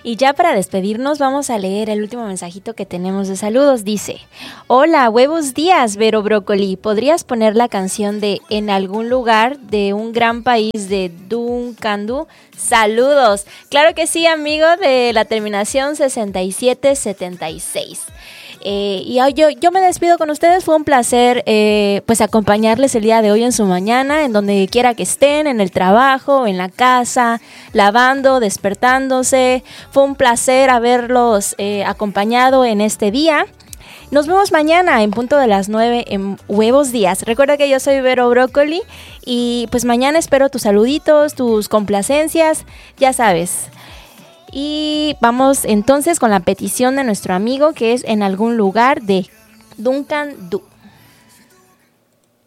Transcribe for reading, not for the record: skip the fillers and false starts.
Y ya para despedirnos vamos a leer el último mensajito que tenemos de saludos. Dice: hola, huevos días, Vero Brócoli. ¿Podrías poner la canción de En algún lugar de un gran país de Duncan Du? Saludos. Claro que sí, amigo, de la terminación 6776. Y yo me despido con ustedes. Fue un placer pues acompañarles el día de hoy en su mañana, en donde quiera que estén, en el trabajo, en la casa, lavando, despertándose. Fue un placer haberlos acompañado en este día. Nos vemos mañana en punto de las 9 en Huevos Días. Recuerda que yo soy Vero Brócoli y pues mañana espero tus saluditos, tus complacencias, ya sabes. Y vamos entonces con la petición de nuestro amigo, que es En algún lugar de Duncan Du.